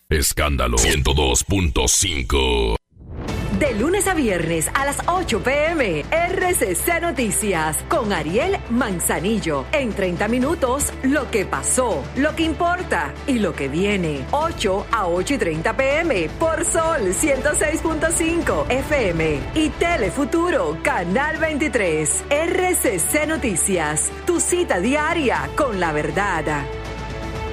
Escándalo 102.5. De lunes a viernes a las 8 p.m. RCC Noticias con Ariel Manzanillo. En 30 minutos, lo que pasó, lo que importa y lo que viene. 8 a 8:30 p.m. por Sol 106.5 FM y Telefuturo Canal 23. RCC Noticias, tu cita diaria con la verdad.